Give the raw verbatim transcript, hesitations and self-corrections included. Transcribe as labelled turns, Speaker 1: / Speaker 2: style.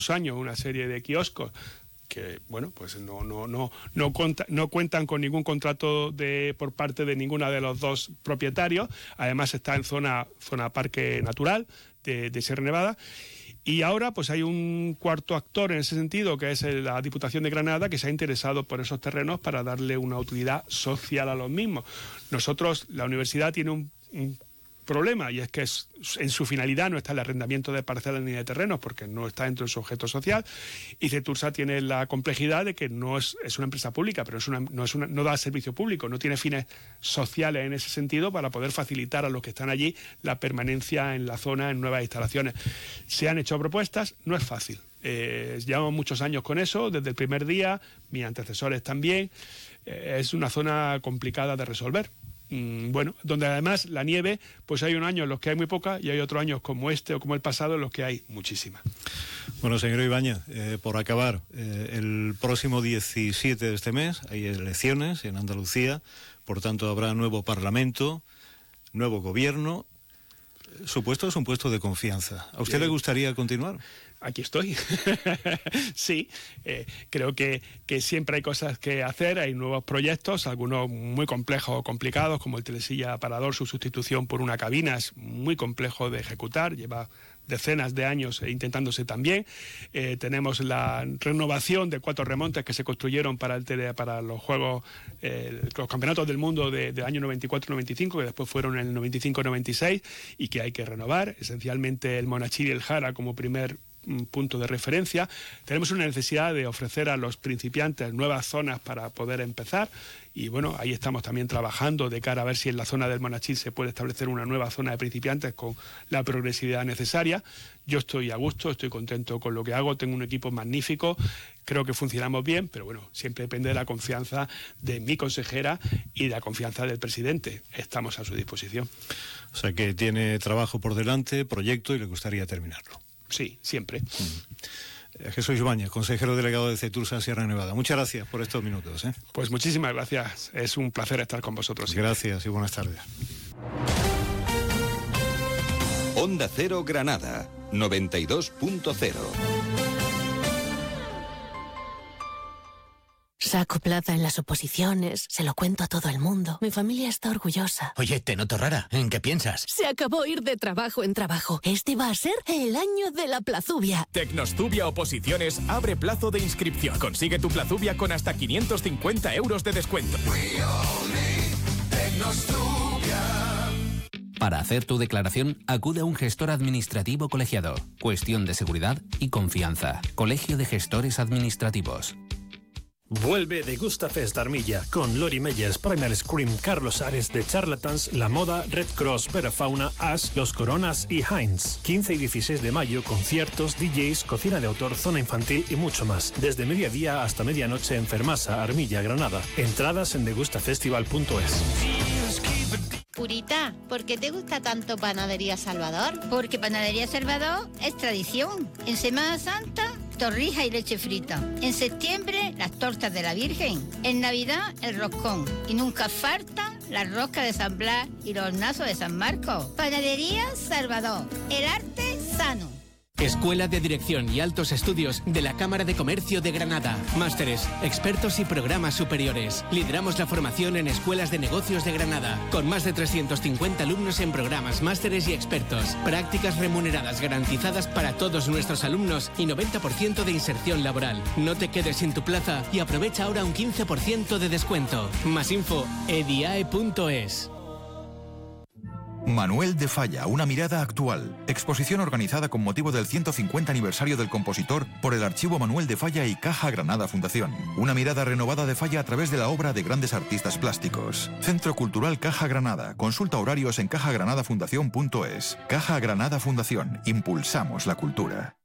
Speaker 1: años una serie de kioscos que, bueno, pues no no no no, conta, no cuentan con ningún contrato de por parte de ninguna de los dos propietarios. Además está en zona zona parque natural de, de Sierra Nevada. Y ahora pues hay un cuarto actor en ese sentido, que es la Diputación de Granada, que se ha interesado por esos terrenos para darle una utilidad social a los mismos. Nosotros, la universidad tiene un, un problema, y es que es, en su finalidad no está el arrendamiento de parcelas ni de terrenos, porque no está dentro de su objeto social, y CETURSA tiene la complejidad de que no es, es una empresa pública, pero es una, no, es una, no da servicio público, no tiene fines sociales en ese sentido para poder facilitar a los que están allí la permanencia en la zona en nuevas instalaciones. Se han hecho propuestas, no es fácil. Eh, llevamos muchos años con eso, desde el primer día, mis antecesores también. Eh, es una zona complicada de resolver. Bueno, donde además la nieve, pues hay un año en los que hay muy poca y hay otros años como este o como el pasado en los que hay muchísima.
Speaker 2: Bueno, señor Ibáñez, eh, por acabar, eh, el próximo diecisiete de este mes hay elecciones en Andalucía, por tanto habrá nuevo Parlamento, nuevo gobierno. Su puesto es un puesto de confianza. ¿A usted Bien. le gustaría continuar?
Speaker 1: Aquí estoy. Sí, eh, creo que, que siempre hay cosas que hacer, hay nuevos proyectos, algunos muy complejos o complicados, como el telesilla aparador, su sustitución por una cabina, es muy complejo de ejecutar, lleva decenas de años intentándose también. Eh, tenemos la renovación de cuatro remontes que se construyeron para, el tele, para los Juegos, eh, los Campeonatos del Mundo de, de año noventa y cuatro noventa y cinco, que después fueron en el noventa y cinco noventa y seis, y que hay que renovar, esencialmente el Monachil y el Jara como primer punto de referencia. Tenemos una necesidad de ofrecer a los principiantes nuevas zonas para poder empezar, y bueno, ahí estamos también trabajando de cara a ver si en la zona del Monachil se puede establecer una nueva zona de principiantes con la progresividad necesaria. Yo estoy a gusto, estoy contento con lo que hago, tengo un equipo magnífico, creo que funcionamos bien, pero bueno, siempre depende de la confianza de mi consejera y de la confianza del presidente. Estamos a su disposición.
Speaker 2: O sea que tiene trabajo por delante, proyecto, y le gustaría terminarlo.
Speaker 1: Sí, siempre.
Speaker 2: Mm. Jesús Ibáñez, consejero delegado de CETURSA Sierra Nevada. Muchas gracias por estos minutos, ¿eh?
Speaker 1: Pues muchísimas gracias. Es un placer estar con vosotros. Siempre.
Speaker 2: Gracias y buenas tardes.
Speaker 3: Onda Cero Granada, noventa y dos punto cero.
Speaker 4: Saco plaza en las oposiciones, se lo cuento a todo el mundo. Mi familia está orgullosa.
Speaker 5: Oye, te noto rara. ¿En qué piensas?
Speaker 4: Se acabó ir de trabajo en trabajo. Este va a ser el año de la plazubia.
Speaker 6: Tecnostubia Oposiciones abre plazo de inscripción. Consigue tu plazubia con hasta quinientos cincuenta euros de descuento.
Speaker 7: Para hacer tu declaración, acude a un gestor administrativo colegiado. Cuestión de seguridad y confianza. Colegio de Gestores Administrativos.
Speaker 8: Vuelve Degusta Fest Armilla con Lori Meyers, Primal Scream, Carlos Ares, The Charlatans, La Moda, Red Cross, Verafauna, Ash, Los Coronas y Heinz. quince y dieciséis de mayo, conciertos, D Js, cocina de autor, zona infantil y mucho más. Desde mediodía hasta medianoche en Fermasa, Armilla, Granada. Entradas en degustafestival punto es.
Speaker 9: Purita, ¿por qué te gusta tanto Panadería Salvador? Porque Panadería Salvador es tradición. En Semana Santa, torrijas y leche frita. En septiembre, las tortas de la Virgen. En Navidad, el roscón. Y nunca faltan las roscas de San Blas y los hornazos de San Marcos. Panadería Salvador, el arte sano.
Speaker 10: Escuela de Dirección y Altos Estudios de la Cámara de Comercio de Granada. Másteres, expertos y programas superiores. Lideramos la formación en escuelas de negocios de Granada, con más de trescientos cincuenta alumnos en programas, másteres y expertos. Prácticas remuneradas garantizadas para todos nuestros alumnos y noventa por ciento de inserción laboral. No te quedes sin tu plaza y aprovecha ahora un quince por ciento de descuento. Más info, ediae punto es.
Speaker 11: Manuel de Falla, una mirada actual. Exposición organizada con motivo del ciento cincuenta aniversario del compositor por el Archivo Manuel de Falla y Caja Granada Fundación. Una mirada renovada de Falla a través de la obra de grandes artistas plásticos. Centro Cultural Caja Granada. Consulta horarios en caja granada fundación punto es. Caja Granada Fundación. Impulsamos la cultura.